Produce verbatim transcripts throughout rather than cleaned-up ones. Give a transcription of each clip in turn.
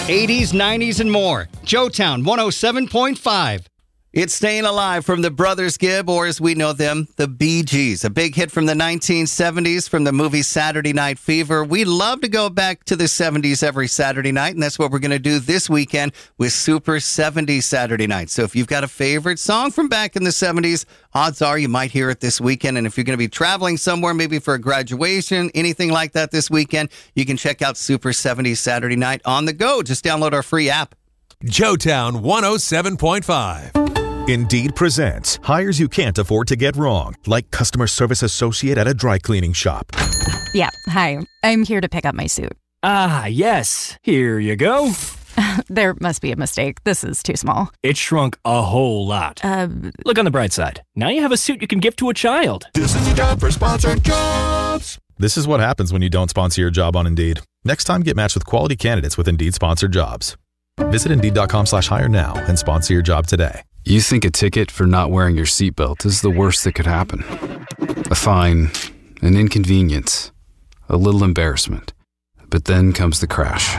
eighties, nineties, and more. Joetown one oh seven point five. It's Staying Alive from the Brothers Gibb, or as we know them, the Bee Gees. A big hit from the nineteen seventies from the movie Saturday Night Fever. We love to go back to the seventies every Saturday night, and that's what we're going to do this weekend with Super seventies Saturday Night. So if you've got a favorite song from back in the seventies, odds are you might hear it this weekend. And if you're going to be traveling somewhere, maybe for a graduation, anything like that this weekend, you can check out Super seventies Saturday Night on the go. Just download our free app. Joetown one oh seven point five. Indeed presents hires you can't afford to get wrong, like customer service associate at a dry cleaning shop. Yeah, hi. I'm here to pick up my suit. Ah, yes. Here you go. There must be a mistake. This is too small. It shrunk a whole lot. Uh, Look on the bright side. Now you have a suit you can give to a child. This is a job for Sponsored Jobs. This is what happens when you don't sponsor your job on Indeed. Next time, get matched with quality candidates with Indeed Sponsored Jobs. Visit Indeed.com slash hire now and sponsor your job today. You think a ticket for not wearing your seatbelt is the worst that could happen. A fine, an inconvenience, a little embarrassment. But then comes the crash.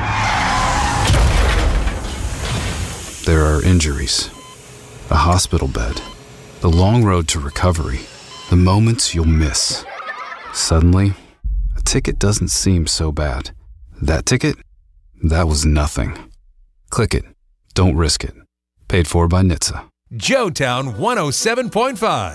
There are injuries, a hospital bed, the long road to recovery, the moments you'll miss. Suddenly, a ticket doesn't seem so bad. That ticket? That was nothing. Click it. Don't risk it. Paid for by N H T S A. Joetown one oh seven point five.